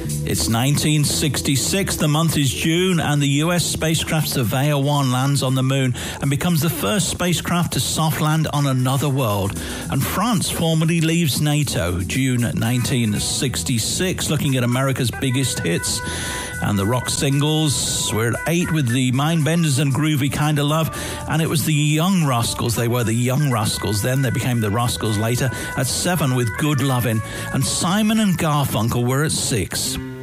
It's 1966, the month is June, and the US spacecraft Surveyor 1 lands on the moon and becomes the first spacecraft to soft land on another world. And France formally leaves NATO, June 1966, looking at America's biggest hits. And the rock singles, we're at 8 with the Mindbenders and Groovy Kinda Love, and it was the Young Rascals. They were the Young Rascals, then they became the Rascals later, at 7 with Good Lovin', and Simon and Garfunkel were at 6.